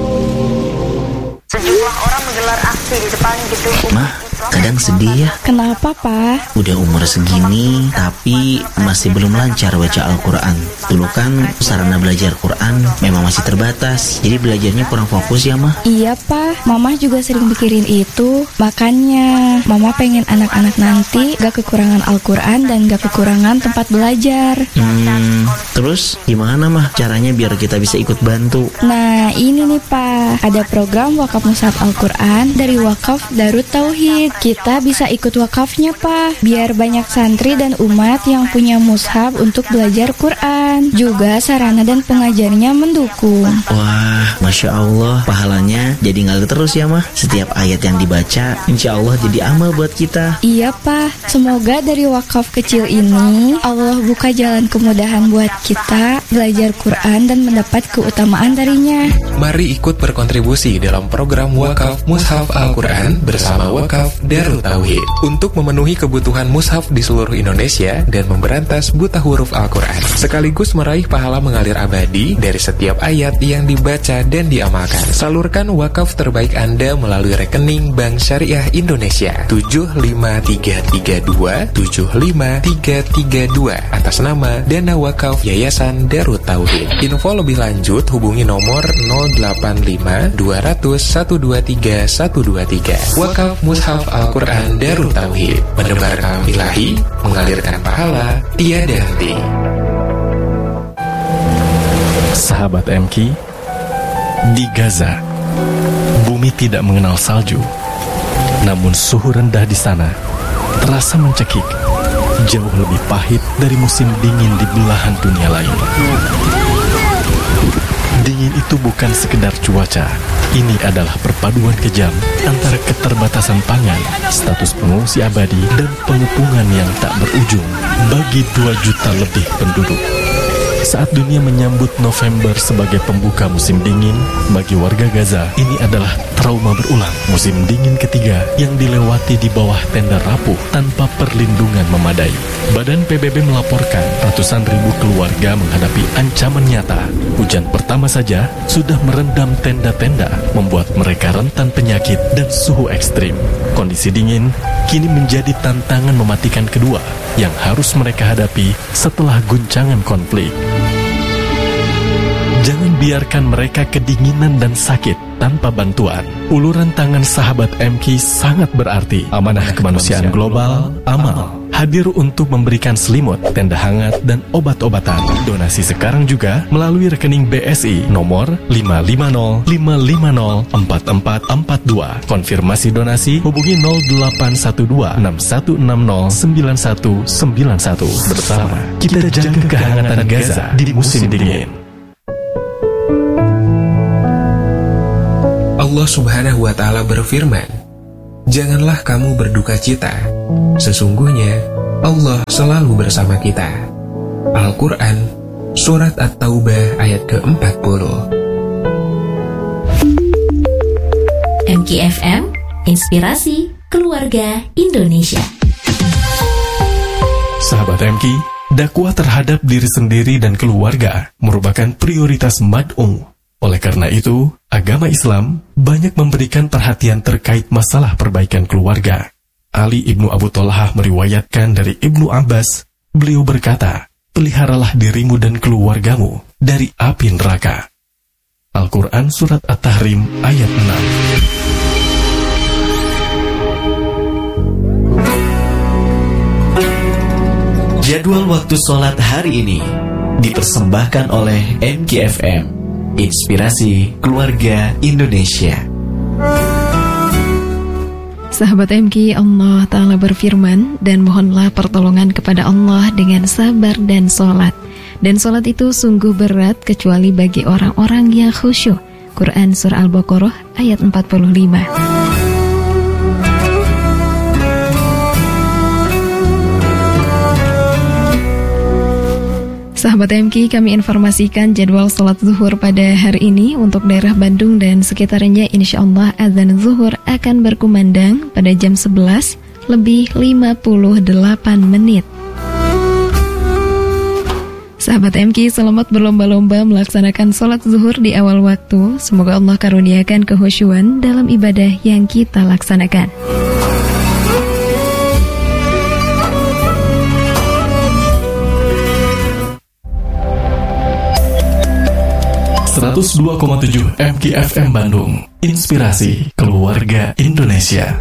Sejumlah orang menggelar aksi di depan gedung Mah, kadang sedih ya. Kenapa, Pak? Udah umur segini, tapi masih belum lancar baca Al-Quran. Dulu kan sarana belajar Quran memang masih terbatas, jadi belajarnya kurang fokus ya, Mah. Iya, Pak. Mama juga sering mikirin itu. Makanya, Mama pengen anak-anak nanti gak kekurangan Al-Quran dan gak kekurangan tempat belajar. Hmm, terus gimana, Mah, caranya biar kita bisa ikut bantu? Nah, ini nih, Pak. Ada program wakaf mushaf Al-Quran dari Wakaf Darut Tauhid. Kita bisa ikut wakafnya, Pak, biar banyak santri dan umat yang punya mushaf untuk belajar Quran. Juga sarana dan pengajarnya mendukung. Wah, Masya Allah, pahalanya jadi ngalir terus ya, Mah. Setiap ayat yang dibaca, insya Allah jadi amal buat kita. Iya, Pak. Semoga dari wakaf kecil ini Allah buka jalan kemudahan buat kita belajar Quran dan mendapat keutamaan darinya. Mari ikut berkontribusi dalam program Wakaf Mushaf Al-Quran bersama Wakaf Darut Tauhid untuk memenuhi kebutuhan mushaf di seluruh Indonesia dan memberantas buta huruf Al-Quran, sekaligus meraih pahala mengalir abadi dari setiap ayat yang dibaca dan diamalkan. Salurkan wakaf terbaik Anda melalui rekening Bank Syariah Indonesia tujuh lima tiga tiga dua tujuh lima tiga tiga dua atas nama Dana Wakaf Yayasan Darut Tauhid. Info lebih lanjut hubungi nomor nol delapan lima dua nol nol satu dua tiga satu dua tiga. Wakaf Mushaf Al-Quran Darut Tauhid, menebarkan ilahi, mengalirkan pahala tiada henti. Sahabat M K, di Gaza, bumi tidak mengenal salju. Namun suhu rendah di sana terasa mencekik, jauh lebih pahit dari musim dingin di belahan dunia lain. Dingin itu bukan sekedar cuaca. Ini adalah perpaduan kejam antara keterbatasan pangan, status pengungsi abadi, dan pengepungan yang tak berujung bagi dua juta lebih penduduk. Saat dunia menyambut November sebagai pembuka musim dingin, bagi warga Gaza ini adalah trauma berulang. Musim dingin ketiga yang dilewati di bawah tenda rapuh tanpa perlindungan memadai. Badan P B B melaporkan ratusan ribu keluarga menghadapi ancaman nyata. Hujan pertama saja sudah merendam tenda-tenda, membuat mereka rentan penyakit dan suhu ekstrim. Kondisi dingin kini menjadi tantangan mematikan kedua yang harus mereka hadapi setelah guncangan konflik. Jangan biarkan mereka kedinginan dan sakit tanpa bantuan. Uluran tangan sahabat M K sangat berarti. Amanah Kemanusiaan Global, Amal, hadir untuk memberikan selimut, tenda hangat, dan obat-obatan. Donasi sekarang juga melalui rekening B S I nomor lima lima nol lima lima nol empat empat empat dua. Konfirmasi donasi hubungi nol delapan satu dua enam satu enam nol sembilan satu sembilan satu. Bersama kita jaga kehangatan Gaza di musim dingin. Allah Subhanahu wa Ta'ala berfirman, "Janganlah kamu berduka cita, sesungguhnya Allah selalu bersama kita." Al-Quran, Surat At-Taubah ayat keempat puluh. M K F M, Inspirasi Keluarga Indonesia. Sahabat M K, dakwah terhadap diri sendiri dan keluarga merupakan prioritas mad'u. Oleh karena itu, agama Islam banyak memberikan perhatian terkait masalah perbaikan keluarga. Ali ibnu Abu Thalhah meriwayatkan dari Ibnu Abbas, beliau berkata, "Peliharalah dirimu dan keluargamu dari api neraka." Al-Quran Surat At-Tahrim ayat enam. Jadwal waktu sholat hari ini dipersembahkan oleh M K F M, Inspirasi Keluarga Indonesia. Sahabat M K, Allah Ta'ala berfirman, "Dan mohonlah pertolongan kepada Allah dengan sabar dan sholat. Dan sholat itu sungguh berat kecuali bagi orang-orang yang khusyuk." Quran Surah Al-Baqarah ayat empat puluh lima. Sahabat M K, kami informasikan jadwal sholat zuhur pada hari ini untuk daerah Bandung dan sekitarnya. Insya Allah azan zuhur akan berkumandang pada jam sebelas lebih lima puluh delapan menit. Sahabat M K, selamat berlomba-lomba melaksanakan sholat zuhur di awal waktu. Semoga Allah karuniakan kehusyuan dalam ibadah yang kita laksanakan. seratus dua koma tujuh M K F M Bandung, Inspirasi Keluarga Indonesia.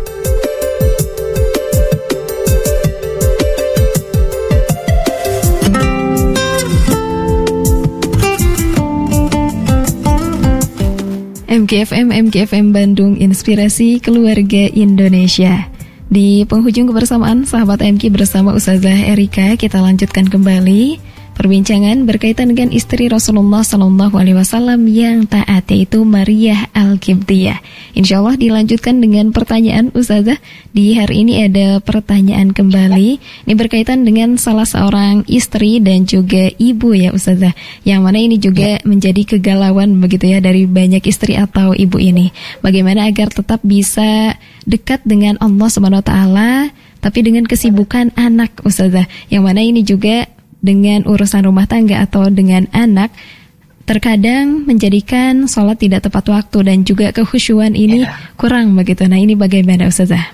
M K F M, M K F M Bandung, Inspirasi Keluarga Indonesia. Di penghujung kebersamaan sahabat M K bersama Ustazah Erika, kita lanjutkan kembali perbincangan berkaitan dengan istri Rasulullah Sallallahu Alaihi Wasallam yang taat, yaitu Maria Al-Qibtiyah. Insya Allah dilanjutkan dengan pertanyaan Ustazah. Di hari ini ada pertanyaan kembali. Ini berkaitan dengan salah seorang istri dan juga ibu ya Ustazah, yang mana ini juga ya menjadi kegalauan begitu ya dari banyak istri atau ibu ini. Bagaimana agar tetap bisa dekat dengan Allah Subhanahu Wa Taala, tapi dengan kesibukan anak Ustazah, yang mana ini juga dengan urusan rumah tangga atau dengan anak terkadang menjadikan sholat tidak tepat waktu dan juga kekhusyuan ini ya kurang begitu. Nah, ini bagaimana Ustazah?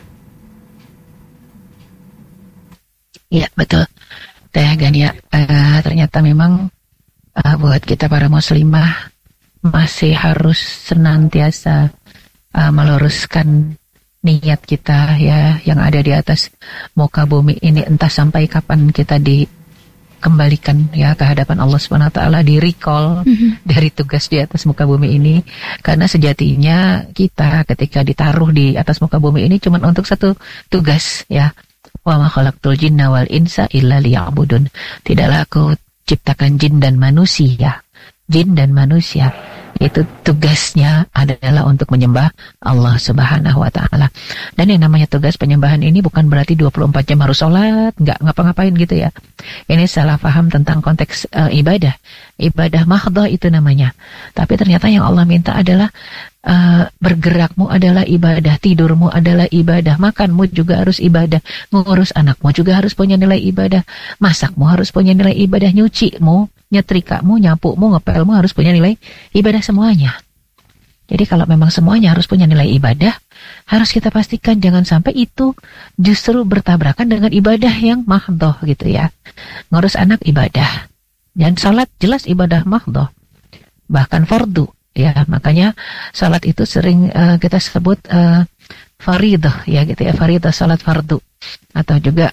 Iya betul Teh Gania, uh, ternyata memang uh, buat kita para muslimah masih harus senantiasa uh, meluruskan niat kita ya yang ada di atas muka bumi ini, entah sampai kapan kita di kembalikan ya ke hadapan Allah Subhanahu wa taala, di recall mm-hmm. dari tugas di atas muka bumi ini. Karena sejatinya kita ketika ditaruh di atas muka bumi ini cuma untuk satu tugas ya. Wa ma khalaqtul jinna wal insa illa liya'budun. Tidaklah aku ciptakan jin dan manusia. Jin dan manusia Itu tugasnya adalah untuk menyembah Allah Subhanahu wa Ta'ala. Dan yang namanya tugas penyembahan ini bukan berarti dua puluh empat jam harus sholat, nggak ngapa-ngapain gitu ya. Ini salah paham tentang konteks uh, ibadah. Ibadah mahdhah itu namanya. Tapi ternyata yang Allah minta adalah uh, bergerakmu adalah ibadah, tidurmu adalah ibadah, makanmu juga harus ibadah, ngurus anakmu juga harus punya nilai ibadah, masakmu harus punya nilai ibadah, nyucimu, nyetrikamu, nyapumu, ngepelmu harus punya nilai ibadah semuanya. Jadi kalau memang semuanya harus punya nilai ibadah, harus kita pastikan jangan sampai itu justru bertabrakan dengan ibadah yang mahdhah gitu ya. Ngurus anak ibadah, dan salat jelas ibadah mahdhah, bahkan fardu ya. Makanya salat itu sering uh, kita sebut uh, faridah ya gitu ya, faridah salat fardu. Atau juga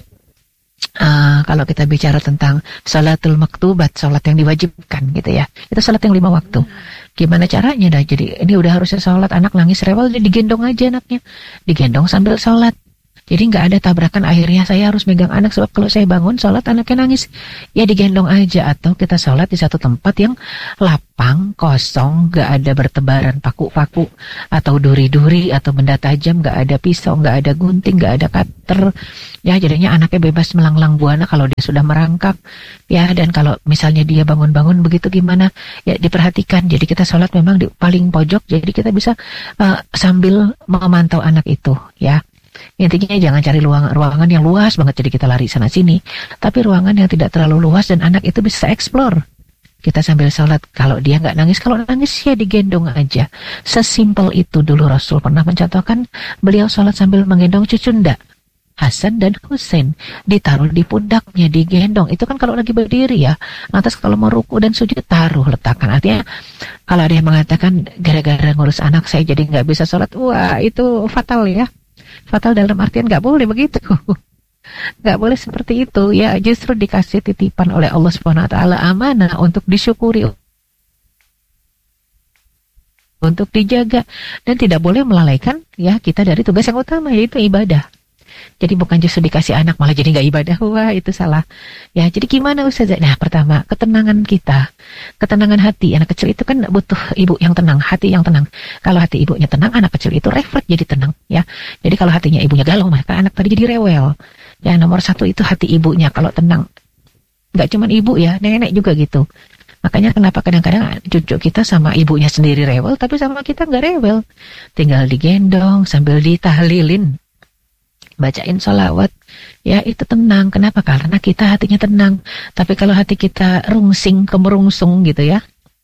Uh, kalau kita bicara tentang salatul maktubat, salat yang diwajibkan gitu ya, itu salat yang lima waktu. Gimana caranya dah? Jadi ini udah harusnya salat, anak nangis rewel, jadi digendong aja anaknya, digendong sambil salat. Jadi nggak ada tabrakan, akhirnya saya harus megang anak sebab kalau saya bangun sholat anaknya nangis. Ya digendong aja, atau kita sholat di satu tempat yang lapang, kosong, nggak ada bertebaran paku-paku atau duri-duri atau benda tajam, nggak ada pisau, nggak ada gunting, nggak ada cutter. Ya jadinya anaknya bebas melanglang buana kalau dia sudah merangkak. Ya, dan kalau misalnya dia bangun-bangun begitu gimana, ya diperhatikan. Jadi kita sholat memang di paling pojok, jadi kita bisa uh, sambil memantau anak itu ya. Intinya jangan cari ruangan, ruangan yang luas banget jadi kita lari sana sini, tapi ruangan yang tidak terlalu luas dan anak itu bisa explore. Kita sambil sholat, kalau dia nggak nangis, kalau nangis ya digendong aja. Sesimpel itu dulu Rasul pernah mencontohkan, beliau sholat sambil menggendong cucu ndak, Hasan dan Husain, ditaruh di pundaknya, digendong. Itu kan kalau lagi berdiri ya. Lantas kalau mau ruku dan sujud, taruh, letakkan. Artinya kalau ada yang mengatakan gara-gara ngurus anak saya jadi nggak bisa sholat, wah itu fatal ya. Fatal dalam artian nggak boleh begitu, nggak boleh seperti itu ya. Justru dikasih titipan oleh Allah Subhanahu Wa Taala, amanah untuk disyukuri, untuk dijaga, dan tidak boleh melalaikan ya kita dari tugas yang utama, yaitu ibadah. Jadi bukan justru dikasih anak malah jadi nggak ibadah, wah itu salah ya. Jadi gimana Ustazah? Nah pertama, ketenangan kita, ketenangan hati. Anak kecil itu kan butuh ibu yang tenang, hati yang tenang. Kalau hati ibunya tenang, anak kecil itu refleks jadi tenang ya. Jadi kalau hatinya ibunya galau, maka anak tadi jadi rewel ya. Nomor satu itu hati ibunya kalau tenang. Nggak cuma ibu ya, nenek juga gitu. Makanya kenapa kadang-kadang cucu kita sama ibunya sendiri rewel, tapi sama kita nggak rewel. Tinggal digendong sambil ditahlilin, bacain sholawat, ya itu tenang. Kenapa? Karena kita hatinya tenang. Tapi kalau hati kita rungsing, kemerungsung gitu ya,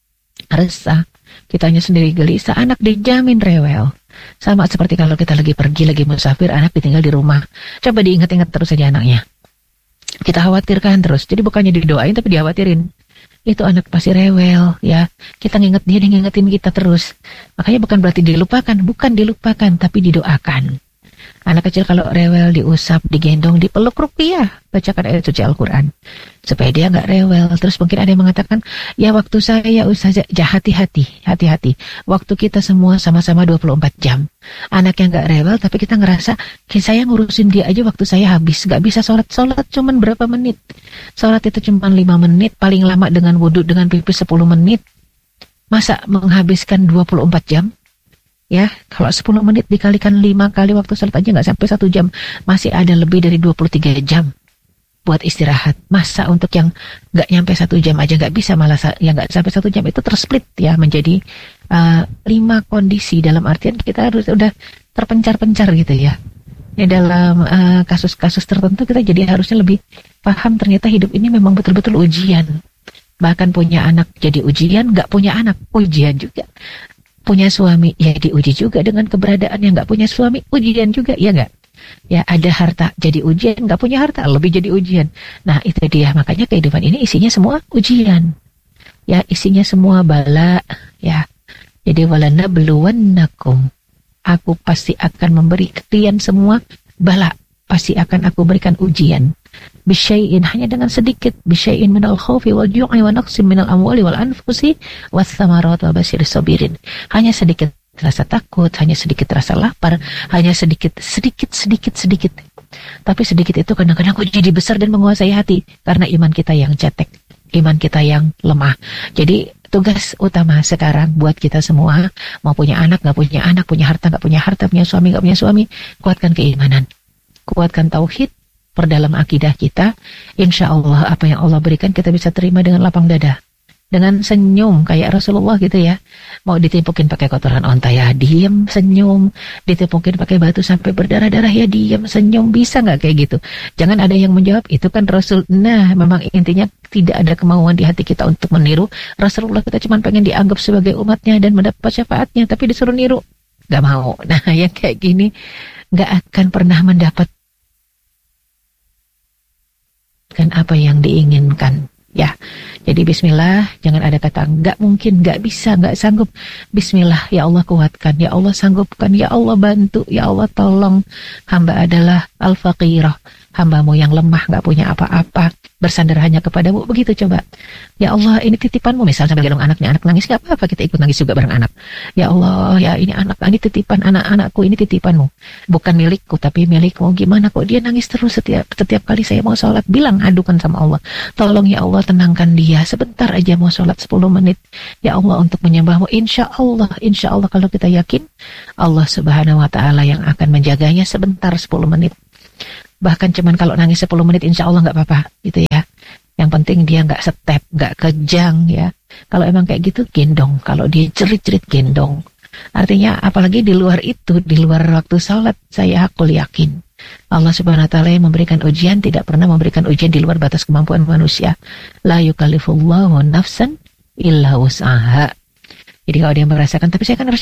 resah, kitanya sendiri gelisah, anak dijamin rewel. Sama seperti kalau kita lagi pergi, lagi musafir, anak ditinggal di rumah. Coba diingat-ingat terus aja anaknya. Kita khawatirkan terus. Jadi bukannya didoain, tapi dikhawatirin. Itu anak pasti rewel ya. Kita nginget dia, dia ngingetin kita terus. Makanya bukan berarti dilupakan, bukan dilupakan, tapi didoakan. Anak kecil kalau rewel diusap, digendong, dipeluk rupiah, bacakan ayat suci Al-Quran supaya dia nggak rewel. Terus mungkin ada yang mengatakan, ya waktu saya Ustazah, ya hati-hati, hati-hati. Waktu kita semua sama-sama dua puluh empat jam. Anak yang nggak rewel, tapi kita ngerasa, saya ngurusin dia aja waktu saya habis, nggak bisa sholat-sholat cuman berapa menit. Sholat itu cuman lima menit, paling lama dengan wudhu dengan pipis sepuluh menit. Masa menghabiskan dua puluh empat jam? Ya, kalau sepuluh menit dikalikan lima kali waktu sholat aja nggak sampai satu jam. Masih ada lebih dari dua puluh tiga jam buat istirahat. Masa untuk yang nggak nyampe satu jam aja nggak bisa, malah yang nggak sampai satu jam itu tersplit ya menjadi uh, lima kondisi. Dalam artian kita harus udah terpencar-pencar gitu ya. Ya dalam uh, kasus-kasus tertentu kita jadi harusnya lebih paham ternyata hidup ini memang betul-betul ujian. Bahkan punya anak jadi ujian, nggak punya anak ujian juga. Punya suami, ya diuji juga dengan keberadaan yang nggak punya suami, ujian juga, ya nggak? Ya ada harta, jadi ujian, nggak punya harta, lebih jadi ujian. Nah itu dia, makanya kehidupan ini isinya semua ujian. Ya isinya semua bala, ya. Jadi walana beluwannakum, aku pasti akan memberi kalian semua bala, pasti akan aku berikan ujian. Bisyai'in, hanya dengan sedikit, bisyai'in minal khawfi wal ju'i wa naqsim minal amwali wal anfusi was thamarat wa basyiris sabirin. Hanya sedikit rasa takut, hanya sedikit rasa lapar, hanya sedikit sedikit sedikit sedikit. Tapi sedikit itu kadang-kadang kok jadi besar dan menguasai hati karena iman kita yang cetek, iman kita yang lemah. Jadi tugas utama sekarang buat kita semua, mau punya anak, gak punya anak, punya harta, gak punya harta, punya suami, gak punya suami, kuatkan keimanan, kuatkan tauhid, perdalam akidah kita. Insya Allah apa yang Allah berikan kita bisa terima dengan lapang dada, dengan senyum kayak Rasulullah gitu ya. Mau ditimpukin pakai kotoran onta ya diem senyum, ditimpukin pakai batu sampai berdarah-darah ya diem senyum. Bisa nggak kayak gitu? Jangan ada yang menjawab itu kan Rasul. Nah memang intinya tidak ada kemauan di hati kita untuk meniru Rasulullah. Kita cuma pengen dianggap sebagai umatnya dan mendapat syafaatnya, tapi disuruh niru nggak mau. Nah yang kayak gini nggak akan pernah mendapat kan apa yang diinginkan ya. Jadi bismillah, jangan ada kata nggak mungkin, nggak bisa, nggak sanggup. Bismillah, ya Allah kuatkan, ya Allah sanggupkan, ya Allah bantu, ya Allah tolong. Hamba adalah al-faqirah, hambamu yang lemah, nggak punya apa-apa, bersandar hanya kepadamu. Begitu coba. Ya Allah, ini titipanmu, misalnya sambil gendong anaknya, anak nangis nggak apa-apa, kita ikut nangis juga bareng anak. Ya Allah, ya ini anak, ini titipan anak-anakku, ini titipanmu, bukan milikku tapi milikmu. Gimana kok dia nangis terus setiap setiap kali saya mau sholat? Bilang, adukan sama Allah, tolong ya Allah tenangkan dia, sebentar aja mau sholat sepuluh menit ya Allah untuk menyembahmu. Insya Allah, insya Allah kalau kita yakin Allah subhanahu wa ta'ala yang akan menjaganya sebentar sepuluh menit. Bahkan cuman kalau nangis sepuluh menit insya Allah nggak apa-apa gitu ya. Yang penting dia nggak step, nggak kejang ya. Kalau emang kayak gitu gendong, kalau dia cerit-cerit gendong. Artinya apalagi di luar itu, di luar waktu sholat, saya hakul yakin Allah subhanahu wa ta'ala yang memberikan ujian tidak pernah memberikan ujian di luar batas kemampuan manusia. La yukallifullahu nafsan illa wus'aha. Jadi kalau dia merasakan, tapi saya kan harus